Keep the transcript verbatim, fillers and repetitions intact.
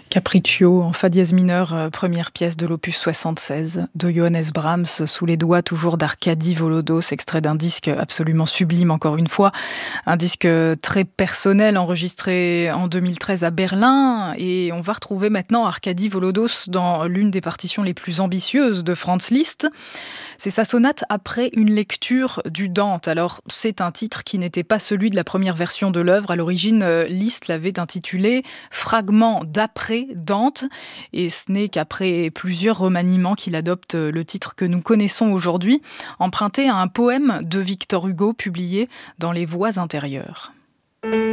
Capriccio en fa dièse mineur, euh, première pièce de l'opus soixante-seize de Johannes Brahms, sous les doigts toujours d'Arkady Volodos, extrait d'un disque absolument sublime encore une fois, un disque très personnel enregistré en deux mille treize à Berlin, et on va retrouver maintenant Arkady Volodos dans l'une des partitions les plus ambitieuses de Franz Liszt. C'est sa sonate après une lecture du Dante. Alors c'est un titre qui n'était pas celui de la première version de l'œuvre. À l'origine, euh, Liszt l'avait intitulé Fragment d'après Dante, et ce n'est qu'après plusieurs remaniements qu'il adopte le titre que nous connaissons aujourd'hui, emprunté à un poème de Victor Hugo publié dans Les Voix intérieures.